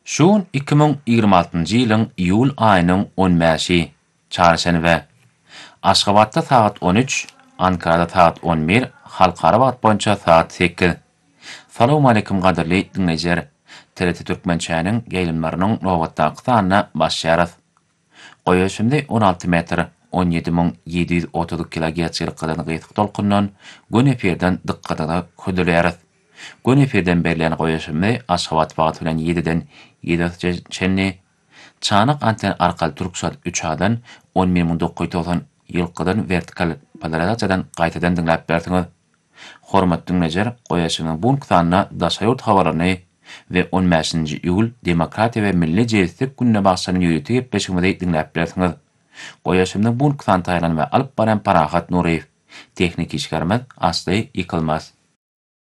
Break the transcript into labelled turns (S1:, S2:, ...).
S1: Şuun 2026-njy ýylyň iýul aýynyň 15-i çarşenbe. Aşgabatda saat 13, Ankarada saat 11, halkara wagt boýunça saat 8. Salam aleykum gaderli dinleýijiler. TRT Türkmençäniň geýlimläriniň nowatdaky sanyna başlaýarys. Goýaşymdy 16 metr 17730 kHz ýylkydan gyýyk dolkundan gün efirden dikkatine ködülýärys. Gün efirden berilen goýaşymdy Aşgabat wagty bilen 7-den 7:30 çanak anten arkaly Türksat 3-dan 11990 ýylkydan vertikal polarizatsiýadan gaýtadan dinläp berdiňiz. Hormatly dinleýijiler, goýaşymyň bu nukdanyna daşaýurt hawalaryny we 15-nji iýul Demokratiýa we Milli Jejitlik gününe bagşlanan ýürüýti gepleşigini dinläp berdiňiz. Goýaşymyň bu nukdany taýlan we alyp baran Parahat Nuriýew, teknik işgärmez Asly Ýykylmaz.